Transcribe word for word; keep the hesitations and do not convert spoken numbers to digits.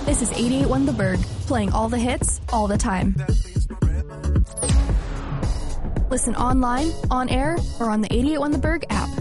This is eighty-eight point one The Berg, playing all the hits, all the time. Listen online, on air, or on the eighty-eight point one The Berg app.